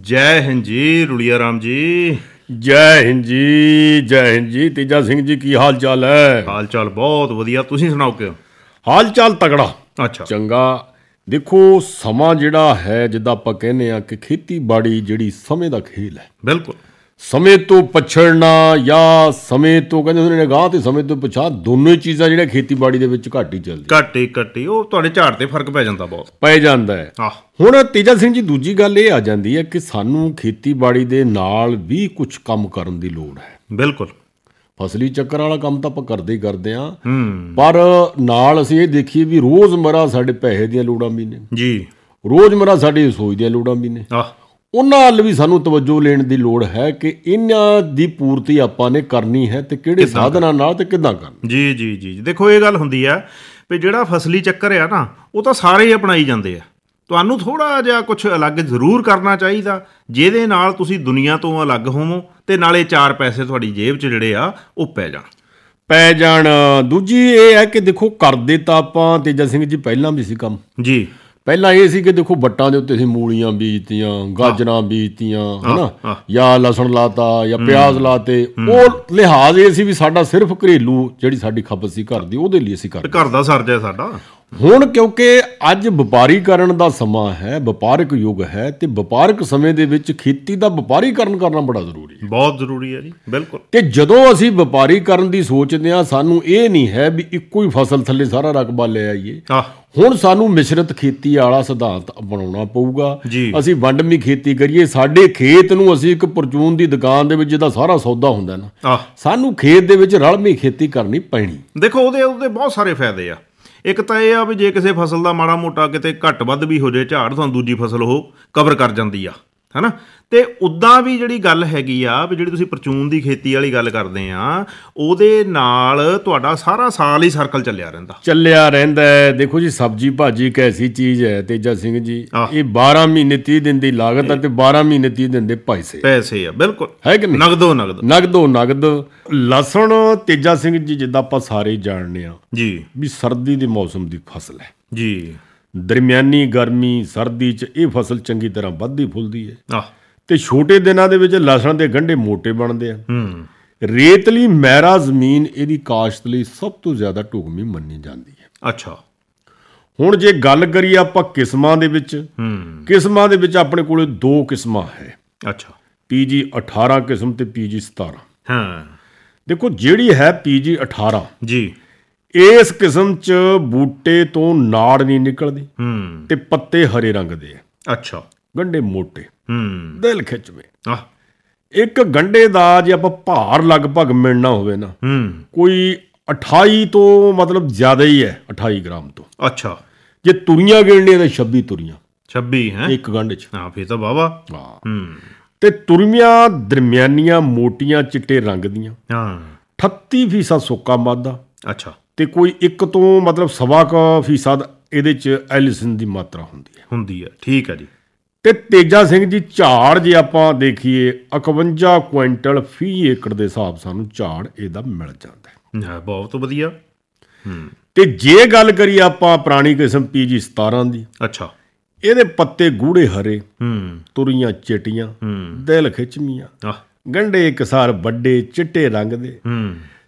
ਜੈ ਹਿੰਦ ਜੀ ਰੁਲੀਆ ਰਾਮ ਜੀ। ਜੈ ਹਿੰਦ ਜੀ ਤੇਜਾ ਸਿੰਘ ਜੀ, ਕੀ ਹਾਲ ਚਾਲ ਹੈ? ਹਾਲ ਚਾਲ ਬਹੁਤ ਵਧੀਆ, ਤੁਸੀਂ ਸੁਣਾਓ ਕਿਉਂ? ਹਾਲ ਚਾਲ ਤਗੜਾ, ਅੱਛਾ ਚੰਗਾ। ਦੇਖੋ ਸਮਾਂ ਜਿਹੜਾ ਹੈ, ਜਿੱਦਾਂ ਆਪਾਂ ਕਹਿੰਦੇ ਹਾਂ ਕਿ ਖੇਤੀਬਾੜੀ ਜਿਹੜੀ ਸਮੇਂ ਦਾ ਖੇਲ ਹੈ। ਬਿਲਕੁਲ। ਸਮੇਂ ਤੋਂ ਪਛੜਨਾ ਜਾਂ ਸਮੇਂ ਤੋਂ ਕਹਿੰਦੇ ਹੁੰਦੇ ਨੇ ਅਗਾਂਹ ਤੇ ਸਮੇਂ ਤੋਂ ਪਛਾਣ, ਦੋਨੋਂ ਹੀ ਚੀਜ਼ਾਂ ਜਿਹੜੀਆਂ ਖੇਤੀਬਾੜੀ ਦੇ ਵਿੱਚ ਘੱਟ ਹੀ ਚੱਲਦੀਆਂ। ਘੱਟ ਹੀ ਉਹ ਤੁਹਾਡੇ ਝਾੜ ਤੇ ਫਰਕ ਪੈ ਜਾਂਦਾ, ਬਹੁਤ ਪੈ ਜਾਂਦਾ ਹੈ। ਆਹ ਹੁਣ ਤੇਜਾ ਸਿੰਘ ਜੀ, ਦੂਜੀ ਗੱਲ ਇਹ ਆ ਜਾਂਦੀ ਹੈ ਕਿ ਸਾਨੂੰ ਖੇਤੀਬਾੜੀ ਦੇ ਨਾਲ ਵੀ ਕੁਝ ਕੰਮ ਕਰਨ ਦੀ ਲੋੜ ਹੈ। ਬਿਲਕੁਲ। ਫਸਲੀ ਚੱਕਰ ਵਾਲਾ ਕੰਮ ਤਾਂ ਆਪਾਂ ਕਰਦੇ ਹੀ ਕਰਦੇ ਹਾਂ, ਪਰ ਨਾਲ ਅਸੀਂ ਇਹ ਦੇਖੀਏ ਵੀ ਰੋਜ਼ਮਰਾ ਸਾਡੇ ਪੈਸੇ ਦੀਆਂ ਲੋੜਾਂ ਵੀ ਨੇ ਜੀ, ਰੋਜ਼ਮਰਾ ਸਾਡੀ ਰਸੋਈ ਦੀਆਂ ਲੋੜਾਂ ਵੀ ਨੇ। ਉਹਨਾਂ ਵੱਲ ਵੀ ਸਾਨੂੰ ਤਵੱਜੋ ਲੈਣ ਦੀ ਲੋੜ ਹੈ ਕਿ ਇਹਨਾਂ ਦੀ ਪੂਰਤੀ ਆਪਾਂ ਨੇ ਕਰਨੀ ਹੈ ਤੇ ਕਿਹੜੇ ਸਾਧਨਾਂ ਨਾਲ ਤੇ ਕਿੱਦਾਂ ਕਰਨੀ। ਜੀ ਜੀ ਜੀ ਦੇਖੋ, ਇਹ ਗੱਲ ਹੁੰਦੀ ਆ ਵੀ ਜਿਹੜਾ ਫਸਲੀ ਚੱਕਰ ਆ ਨਾ, ਉਹ ਤਾਂ ਸਾਰੇ ਹੀ ਅਪਣਾਈ ਜਾਂਦੇ ਆ। ਤੁਹਾਨੂੰ ਥੋੜ੍ਹਾ ਜਿਹਾ ਕੁਛ ਅਲੱਗ ਜ਼ਰੂਰ ਕਰਨਾ ਚਾਹੀਦਾ, ਜਿਹਦੇ ਨਾਲ ਤੁਸੀਂ ਦੁਨੀਆ ਤੋਂ ਅਲੱਗ ਹੋਵੋ ਅਤੇ ਨਾਲੇ ਚਾਰ ਪੈਸੇ ਤੁਹਾਡੀ ਜੇਬ 'ਚ ਜਿਹੜੇ ਆ ਉਹ ਪੈ ਜਾਣ। ਦੂਜੀ ਇਹ ਹੈ ਕਿ ਦੇਖੋ, ਕਰਦੇ ਤਾਂ ਆਪਾਂ ਤੇਜਾ ਸਿੰਘ ਜੀ ਪਹਿਲਾਂ ਵੀ ਸੀ ਕੰਮ। ਜੀ। ਪਹਿਲਾਂ ਇਹ ਸੀ ਕਿ ਦੇਖੋ, ਵੱਟਾਂ ਦੇ ਉੱਤੇ ਅਸੀਂ ਮੂਲੀਆਂ ਬੀਜਤੀਆਂ, ਗਾਜਰਾਂ ਬੀਜਤੀਆਂ, ਹੈ ਨਾ, ਜਾਂ ਲਸਣ ਲਾਤਾ ਜਾਂ ਪਿਆਜ਼ ਲਾਤੇ। ਉਹ ਲਿਹਾਜ਼ ਇਹ ਸੀ ਵੀ ਸਾਡਾ ਸਿਰਫ ਘਰੇਲੂ ਜਿਹੜੀ ਸਾਡੀ ਖਪਤ ਸੀ ਘਰ ਦੀ, ਉਹਦੇ ਲਈ ਅਸੀਂ ਘਰ ਦਾ ਸਰ ਜਾਏ ਸਾਡਾ। ਹੁਣ ਕਿਉਂਕਿ ਅੱਜ ਵਪਾਰੀਕਰਨ ਦਾ ਸਮਾਂ ਹੈ, ਵਪਾਰਕ ਯੁੱਗ ਹੈ, ਤੇ ਵਪਾਰਕ ਸਮੇਂ ਦੇ ਵਿੱਚ ਖੇਤੀ ਦਾ ਵਪਾਰੀਕਰਨ ਕਰਨਾ ਬੜਾ ਜ਼ਰੂਰੀ ਹੈ। ਬਹੁਤ ਜ਼ਰੂਰੀ ਹੈ ਜੀ, ਬਿਲਕੁਲ। ਤੇ ਜਦੋਂ ਅਸੀਂ ਵਪਾਰੀਕਰਨ ਦੀ ਸੋਚਦੇ ਹਾਂ, ਸਾਨੂੰ ਇਹ ਨਹੀਂ ਹੈ ਵੀ ਇੱਕੋ ਹੀ ਫਸਲ ਥੱਲੇ ਸਾਰਾ ਰਕਬਾ ਲੈ ਆਈਏ। ਹੁਣ ਸਾਨੂੰ ਮਿਸ਼ਰਤ ਖੇਤੀ ਵਾਲਾ ਸਿਧਾਂਤ ਅਪਣਾਉਣਾ ਪਊਗਾ। ਅਸੀਂ ਵੰਡਵੀਂ ਖੇਤੀ ਕਰੀਏ। ਸਾਡੇ ਖੇਤ ਨੂੰ ਅਸੀਂ ਇੱਕ ਪਰਚੂਨ ਦੀ ਦੁਕਾਨ ਦੇ ਵਿੱਚ ਜਿਹਦਾ ਸਾਰਾ ਸੌਦਾ ਹੁੰਦਾ ਨਾ, ਸਾਨੂੰ ਖੇਤ ਦੇ ਵਿੱਚ ਰਲਵੀਂ ਖੇਤੀ ਕਰਨੀ ਪੈਣੀ। ਦੇਖੋ, ਉਹਦੇ ਬਹੁਤ ਸਾਰੇ ਫਾਇਦੇ ਆ। ਇੱਕ ਤਾਂ ਇਹ ਆ ਵੀ ਜੇ ਕਿਸੇ ਫਸਲ ਦਾ ਮਾੜਾ ਮੋਟਾ ਕਿਤੇ ਘੱਟ ਵੱਧ ਵੀ ਹੋ ਜਾਏ ਝਾੜ, ਤੁਹਾਨੂੰ ਦੂਜੀ ਫਸਲ ਉਹ ਕਵਰ ਕਰ ਜਾਂਦੀ ਆ, ਹੈ ਨਾ। ਅਤੇ ਉੱਦਾਂ ਵੀ ਜਿਹੜੀ ਗੱਲ ਹੈਗੀ ਆ ਵੀ ਜਿਹੜੀ ਤੁਸੀਂ ਪਰਚੂਨ ਦੀ ਖੇਤੀ ਵਾਲੀ ਗੱਲ ਕਰਦੇ ਆ, ਉਹਦੇ ਨਾਲ ਤੁਹਾਡਾ ਸਾਰਾ ਸਾਲ ਹੀ ਸਰਕਲ ਚੱਲਿਆ ਰਹਿੰਦਾ ਹੈ। ਦੇਖੋ ਜੀ, ਸਬਜ਼ੀ ਭਾਜੀ ਇੱਕ ਐਸੀ ਚੀਜ਼ ਹੈ ਤੇਜਾ ਸਿੰਘ ਜੀ, ਇਹ 12 ਮਹੀਨੇ 30 ਦਿਨ ਦੀ ਲਾਗਤ ਹੈ ਤੇ 12 ਮਹੀਨੇ 30 ਦਿਨ ਦੇ ਪੈਸੇ ਆ। ਬਿਲਕੁਲ, ਹੈ ਕਿ ਨਹੀਂ? ਨਗਦੋ। ਲਸਣ ਤੇਜਾ ਸਿੰਘ ਜੀ, ਜਿੱਦਾਂ ਆਪਾਂ ਸਾਰੇ ਜਾਣਦੇ ਹਾਂ ਜੀ ਵੀ ਸਰਦੀ ਦੇ ਮੌਸਮ ਦੀ ਫਸਲ ਹੈ ਜੀ। ਦਰਮਿਆਨੀ ਗਰਮੀ ਸਰਦੀ 'ਚ ਇਹ ਫਸਲ ਚੰਗੀ ਤਰ੍ਹਾਂ ਵੱਧਦੀ ਫੁੱਲਦੀ ਹੈ। ਤੇ ਛੋਟੇ ਦਿਨਾਂ ਦੇ ਵਿੱਚ ਲਸਣ ਦੇ ਗੰਢੇ ਮੋਟੇ ਬਣਦੇ ਆ। ਰੇਤਲੀ ਮਹਿਰਾ ਜ਼ਮੀਨ ਇਹਦੀ ਕਾਸ਼ਤ ਲਈ ਸਭ ਤੋਂ ਜ਼ਿਆਦਾ ਢੁਕਵੀਂ ਮੰਨੀ ਜਾਂਦੀ ਹੈ। ਅੱਛਾ। ਹੁਣ ਜੇ ਗੱਲ ਕਰੀਏ ਆਪਾਂ ਕਿਸਮਾਂ ਦੇ ਵਿੱਚ ਆਪਣੇ ਕੋਲ 2 ਕਿਸਮਾਂ ਹੈ। ਅੱਛਾ। PG 18 ਕਿਸਮ ਤੇ PG 17। ਹਾਂ। ਦੇਖੋ, ਜਿਹੜੀ ਹੈ PG 18 ਜੀ, ਇਸ ਕਿਸਮ 'ਚ ਬੂਟੇ ਤੋਂ ਨਾੜ ਨਹੀਂ ਨਿਕਲਦੀ ਤੇ ਪੱਤੇ ਹਰੇ ਰੰਗ ਦੇ ਆ। ਅੱਛਾ। ਗੰਢੇ ਮੋਟੇ, ਦਿਲ ਖਿੱਚਵੇਂ। ਇੱਕ ਗੰਢੇ ਦਾ ਜੇ ਆਪਾਂ ਭਾਰ ਲਗਭਗ ਮਿਲਣਾ ਹੋਵੇ ਨਾ, ਕੋਈ 28 ਤੋਂ ਮਤਲਬ ਜ਼ਿਆਦਾ ਹੀ ਹੈ, 28 ਗ੍ਰਾਮ ਤੋਂ। ਅੱਛਾ। ਜੇ ਤੁਰੀਆਂ ਗਿਣਨੀਆਂ ਤਾਂ 26 ਤੁਰੀਆਂ। 26 ਹੈ ਇੱਕ ਗੰਢੇ 'ਚ। ਫਿਰ ਤਾਂ ਵਾਹਵਾ। ਤੇ ਤੁਰੀਆਂ ਦਰਮਿਆਨੀਆਂ ਮੋਟੀਆਂ ਚਿੱਟੇ ਰੰਗ ਦੀਆਂ। 38% ਸੁੱਕਾ ਮਾਦਾ। ਅੱਛਾ। ਤੇ ਕੋਈ 1 ਤੋਂ ਮਤਲਬ 1.25% ਇਹਦੇ 'ਚ ਐਲਿਸਨ ਦੀ ਮਾਤਰਾ ਹੁੰਦੀ ਹੈ। ਠੀਕ ਹੈ ਜੀ। ਤੇ ਤੇਜਾ ਸਿੰਘ ਜੀ, ਝਾੜ ਜੇ ਆਪਾਂ ਦੇਖੀਏ 51 ਕੁਇੰਟਲ ਫੀ ਏਕੜ ਦੇ ਹਿਸਾਬ ਸਾਨੂੰ ਝਾੜ ਇਹਦਾ ਮਿਲ ਜਾਂਦਾ ਹੈ। ਬਹੁਤ ਵਧੀਆ। ਤੇ ਜੇ ਗੱਲ ਕਰੀਏ ਆਪਾਂ ਪੁਰਾਣੀ ਕਿਸਮ PG 17 ਦੀ। ਅੱਛਾ। ਇਹਦੇ ਪੱਤੇ ਗੂੜੇ ਹਰੇ, ਤੁਰੀਆਂ ਚਿੱਟੀਆਂ, ਦਿਲ ਖਿੱਚਵੀਆਂ, ਗੰਢੇ ਇਕਸਾਰ ਵੱਡੇ ਚਿੱਟੇ ਰੰਗ ਦੇ,